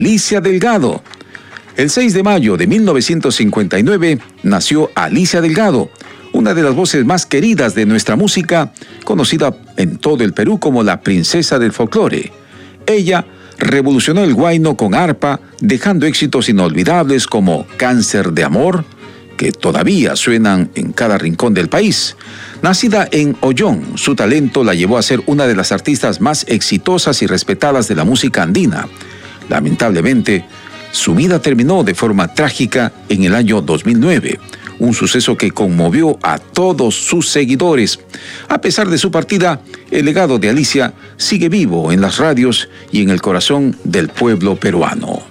Alicia Delgado. El 6 de mayo de 1959 nació Alicia Delgado, una de las voces más queridas de nuestra música, conocida en todo el Perú como la princesa del folclore. Ella revolucionó el huayno con arpa, dejando éxitos inolvidables como Cáncer de Amor, que todavía suenan en cada rincón del país. Nacida en Ollón, su talento la llevó a ser una de las artistas más exitosas y respetadas de la música andina. Lamentablemente, su vida terminó de forma trágica en el año 2009, un suceso que conmovió a todos sus seguidores. A pesar de su partida, el legado de Alicia sigue vivo en las radios y en el corazón del pueblo peruano.